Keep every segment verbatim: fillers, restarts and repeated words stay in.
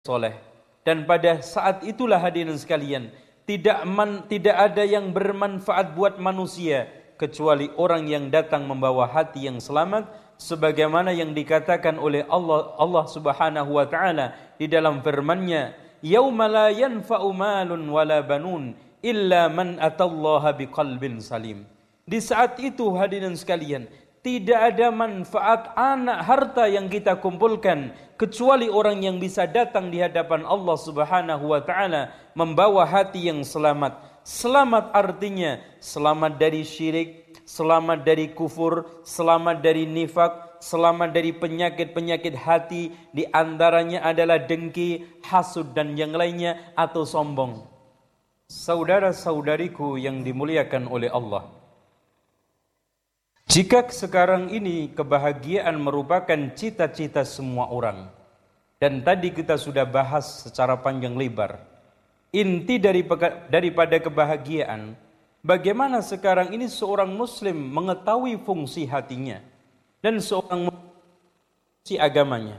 soleh. Dan pada saat itulah hadirin sekalian, tidak man, tidak ada yang bermanfaat buat manusia kecuali orang yang datang membawa hati yang selamat, sebagaimana yang dikatakan oleh Allah Allah Subhanahu wa taala di dalam firman-Nya, "Yauma la yanfa'u malun wala banun illa man atallaha biqalbin salim." Di saat itu hadirin sekalian, tidak ada manfaat anak harta yang kita kumpulkan kecuali orang yang bisa datang di hadapan Allah Subhanahu wa taala membawa hati yang selamat. Selamat artinya selamat dari syirik, selamat dari kufur, selamat dari nifak, selamat dari penyakit-penyakit hati, di antaranya adalah dengki, hasud dan yang lainnya atau sombong. Saudara-saudariku yang dimuliakan oleh Allah, jika sekarang ini kebahagiaan merupakan cita-cita semua orang, dan tadi kita sudah bahas secara panjang lebar, inti daripada kebahagiaan, bagaimana sekarang ini seorang muslim mengetahui fungsi hatinya, dan seorang fungsi agamanya.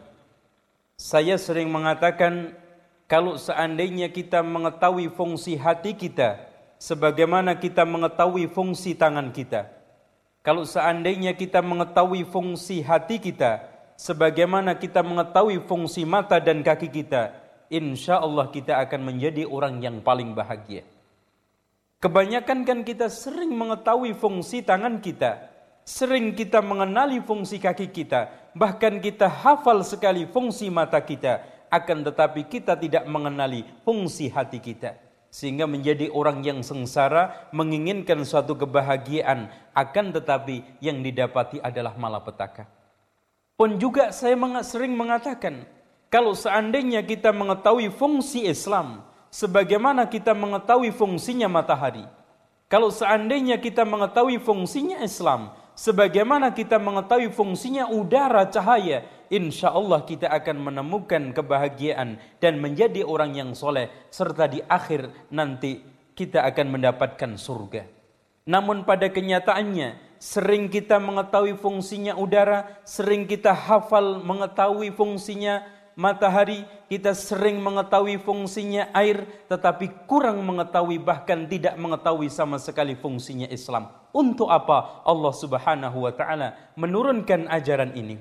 Saya sering mengatakan, kalau seandainya kita mengetahui fungsi hati kita, sebagaimana kita mengetahui fungsi tangan kita, kalau seandainya kita mengetahui fungsi hati kita, sebagaimana kita mengetahui fungsi mata dan kaki kita, insya Allah kita akan menjadi orang yang paling bahagia. Kebanyakan kan kita sering mengetahui fungsi tangan kita, sering kita mengenali fungsi kaki kita, bahkan kita hafal sekali fungsi mata kita, akan tetapi kita tidak mengenali fungsi hati kita. Sehingga menjadi orang yang sengsara, menginginkan suatu kebahagiaan, akan tetapi yang didapati adalah malapetaka. Pun juga saya sering mengatakan, kalau seandainya kita mengetahui fungsi Islam, sebagaimana kita mengetahui fungsinya matahari, kalau seandainya kita mengetahui fungsinya Islam, sebagaimana kita mengetahui fungsinya udara, cahaya, insya Allah kita akan menemukan kebahagiaan dan menjadi orang yang soleh, serta di akhir nanti kita akan mendapatkan surga. Namun pada kenyataannya, sering kita mengetahui fungsinya udara, sering kita hafal mengetahui fungsinya matahari, kita sering mengetahui fungsinya air, tetapi kurang mengetahui, bahkan tidak mengetahui sama sekali fungsinya Islam. Untuk apa Allah Subhanahu wa taala menurunkan ajaran ini?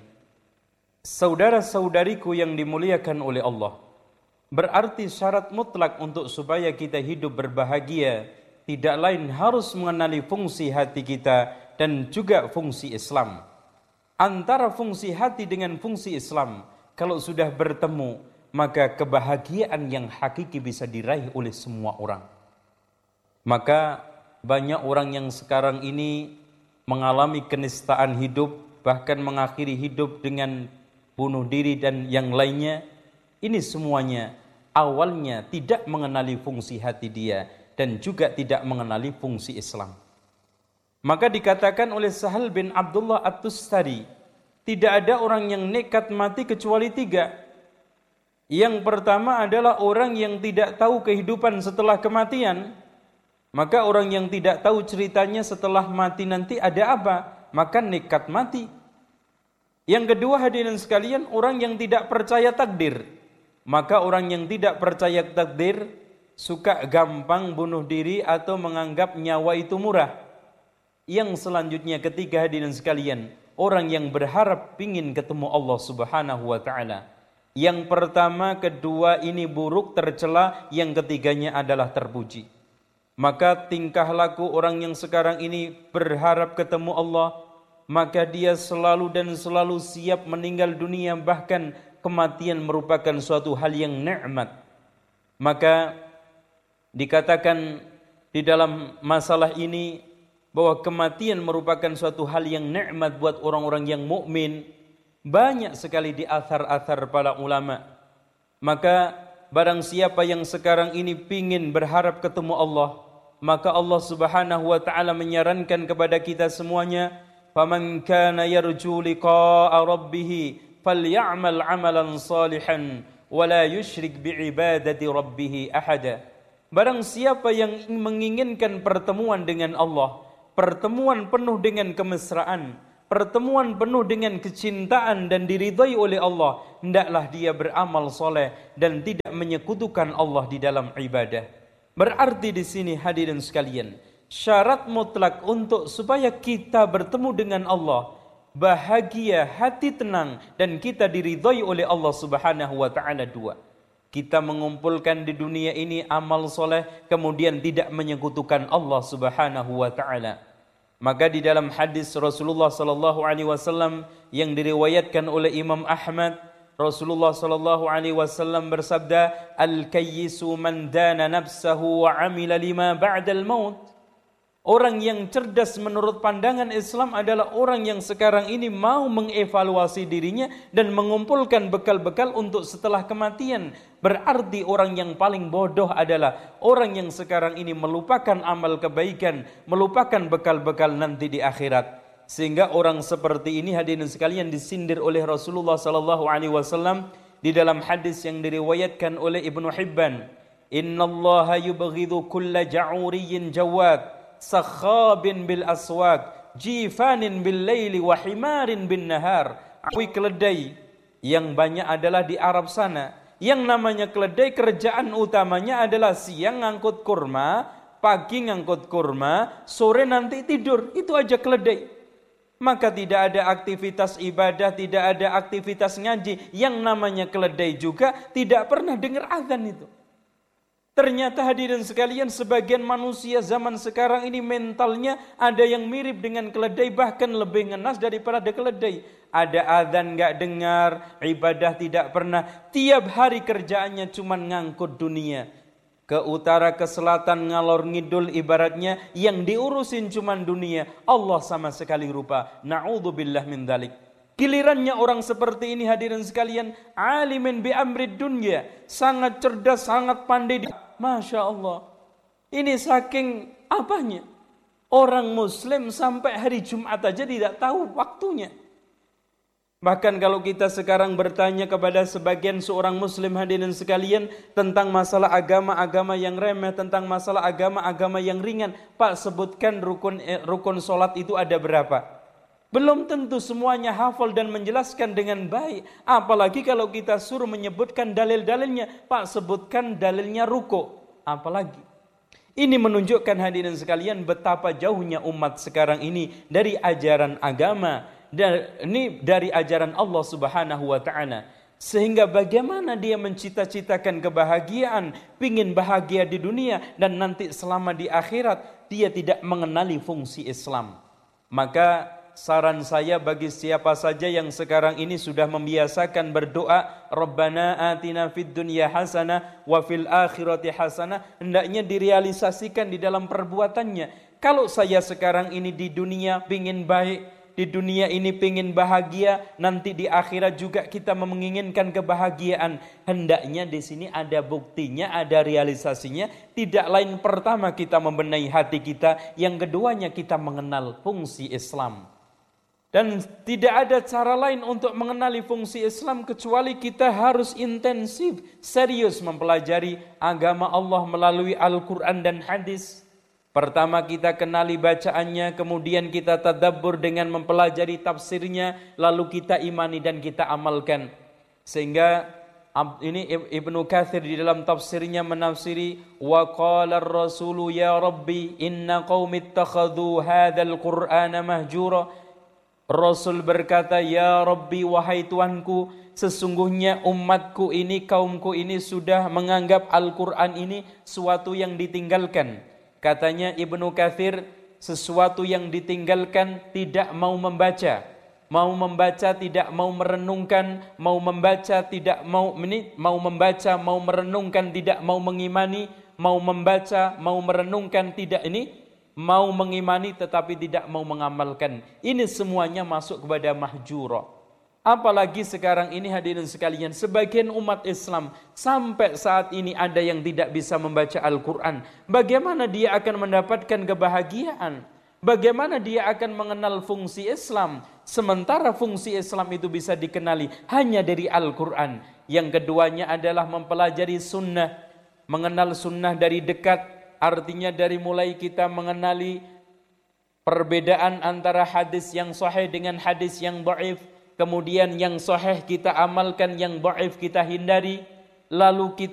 Saudara-saudariku yang dimuliakan oleh Allah, berarti syarat mutlak untuk supaya kita hidup berbahagia tidak lain harus mengenali fungsi hati kita dan juga fungsi Islam. Antara fungsi hati dengan fungsi Islam, kalau sudah bertemu, maka kebahagiaan yang hakiki bisa diraih oleh semua orang. Maka banyak orang yang sekarang ini mengalami kenistaan hidup, bahkan mengakhiri hidup dengan bunuh diri dan yang lainnya. Ini semuanya awalnya tidak mengenali fungsi hati dia dan juga tidak mengenali fungsi Islam. Maka dikatakan oleh Sahal bin Abdullah At-Tustari, tidak ada orang yang nekat mati kecuali tiga. Yang pertama adalah orang yang tidak tahu kehidupan setelah kematian. Maka orang yang tidak tahu ceritanya setelah mati nanti ada apa, maka nekat mati. Yang kedua hadirin sekalian, orang yang tidak percaya takdir. Maka orang yang tidak percaya takdir suka gampang bunuh diri atau menganggap nyawa itu murah. Yang selanjutnya ketiga hadirin sekalian, orang yang berharap ingin ketemu Allah Subhanahu wa taala. Yang pertama, kedua ini buruk, tercela, yang ketiganya adalah terpuji. Maka tingkah laku orang yang sekarang ini berharap ketemu Allah, maka dia selalu dan selalu siap meninggal dunia, bahkan kematian merupakan suatu hal yang nikmat. Maka dikatakan di dalam masalah ini bahwa kematian merupakan suatu hal yang nikmat buat orang-orang yang mukmin. Banyak sekali di athar-athar para ulama. Maka barang siapa yang sekarang ini pingin berharap ketemu Allah, maka Allah Subhanahu wa taala menyarankan kepada kita semuanya, faman kana yarju liqa'a rabbih falyamal 'amalan salihan wa la yusyrik bi'ibadati rabbih ahada. Barang siapa yang menginginkan pertemuan dengan Allah, pertemuan penuh dengan kemesraan, pertemuan penuh dengan kecintaan dan diridhai oleh Allah, hendaklah dia beramal soleh dan tidak menyekutukan Allah di dalam ibadah. Berarti di sini hadirin sekalian, syarat mutlak untuk supaya kita bertemu dengan Allah, bahagia, hati tenang, dan kita diridhai oleh Allah Subhanahu wa taala dua. Kita mengumpulkan di dunia ini amal soleh, kemudian tidak menyekutukan Allah Subhanahu wa taala. Maka di dalam hadis Rasulullah sallallahu alaihi wasallam yang diriwayatkan oleh Imam Ahmad, Rasulullah sallallahu alaihi wasallam bersabda, "Al-kayyisu man dana nafsahu wa 'amila lima ba'dal maut." Orang yang cerdas menurut pandangan Islam adalah orang yang sekarang ini mau mengevaluasi dirinya dan mengumpulkan bekal-bekal untuk setelah kematian. Berarti orang yang paling bodoh adalah orang yang sekarang ini melupakan amal kebaikan, melupakan bekal-bekal nanti di akhirat. Sehingga orang seperti ini hadirin sekalian disindir oleh Rasulullah sallallahu alaihi wasallam di dalam hadis yang diriwayatkan oleh Ibnu Hibban. Innallaha yubghidhu kulla ja'uriyyin jawad, sakhabin bil aswaq, jifanin bil laili wa himarin bin nahar. Akui keledai yang banyak adalah di Arab sana. Yang namanya keledai kerjaan utamanya adalah siang ngangkut kurma, pagi ngangkut kurma, sore nanti tidur. Itu aja keledai. Maka tidak ada aktivitas ibadah, tidak ada aktivitas ngaji. Yang namanya keledai juga tidak pernah dengar azan itu. Ternyata hadirin sekalian, sebagian manusia zaman sekarang ini mentalnya ada yang mirip dengan keledai, bahkan lebih ngenas daripada keledai. Ada azan nggak dengar, ibadah tidak pernah. Tiap hari kerjaannya cuma ngangkut dunia. Ke utara, ke selatan, ngalor ngidul ibaratnya, yang diurusin cuma dunia. Allah sama sekali lupa. Na'udzubillah min dzalik. Gilirannya orang seperti ini hadirin sekalian, alimin bi amrid dunya, sangat cerdas, sangat pandai. Masya Allah. Ini saking apanya? Orang muslim sampai hari Jumat aja tidak tahu waktunya. Bahkan kalau kita sekarang bertanya kepada sebagian seorang muslim hadirin sekalian tentang masalah agama-agama yang remeh, tentang masalah agama-agama yang ringan, Pak sebutkan rukun eh, rukun solat itu ada berapa? Belum tentu semuanya hafal dan menjelaskan dengan baik. Apalagi kalau kita suruh menyebutkan dalil-dalilnya. Pak sebutkan dalilnya ruko. Apalagi. Ini menunjukkan hadirin sekalian betapa jauhnya umat sekarang ini dari ajaran agama. Dan ini dari ajaran Allah Subhanahu wa taala. Sehingga bagaimana dia mencita-citakan kebahagiaan, pingin bahagia di dunia dan nanti selama di akhirat dia tidak mengenali fungsi Islam. Maka saran saya bagi siapa saja yang sekarang ini sudah membiasakan berdoa Rabbana atina fid dunya hasanah wa fil akhirati hasanah, hendaknya direalisasikan di dalam perbuatannya. Kalau saya sekarang ini di dunia pingin baik, di dunia ini pingin bahagia, nanti di akhirat juga kita menginginkan kebahagiaan. Hendaknya di sini ada buktinya, ada realisasinya. Tidak lain pertama kita membenahi hati kita, yang keduanya kita mengenal fungsi Islam. Dan tidak ada cara lain untuk mengenali fungsi Islam kecuali kita harus intensif, serius mempelajari agama Allah melalui Al-Quran dan hadis. Pertama kita kenali bacaannya, kemudian kita tadabbur dengan mempelajari tafsirnya, lalu kita imani dan kita amalkan. Sehingga ini Ibnu Katsir di dalam tafsirnya menafsiri, wa qala ar-rasulu ya rabbi inna qaumi ittakhadhu hadzal qur'ana mahjura. Rasul berkata, ya Rabbi, wahai Tuanku, sesungguhnya umatku ini, kaumku ini sudah menganggap Al-Quran ini suatu yang ditinggalkan. Katanya Ibnu Katsir, sesuatu yang ditinggalkan, tidak mau membaca. Mau membaca, tidak mau merenungkan. Mau membaca, tidak mau ini, mau membaca, mau merenungkan, tidak mau mengimani. Mau membaca, mau merenungkan, tidak ini. Mau mengimani tetapi tidak mau mengamalkan. Ini semuanya masuk kepada mahjura. Apalagi sekarang ini hadirin sekalian, sebagian umat Islam sampai saat ini ada yang tidak bisa membaca Al-Quran. Bagaimana dia akan mendapatkan kebahagiaan? Bagaimana dia akan mengenal fungsi Islam? Sementara fungsi Islam itu bisa dikenali hanya dari Al-Quran. Yang keduanya adalah mempelajari sunnah. Mengenal sunnah dari dekat. Artinya dari mulai kita mengenali perbedaan antara hadis yang sahih dengan hadis yang dhaif, kemudian yang sahih kita amalkan, yang dhaif kita hindari, lalu kita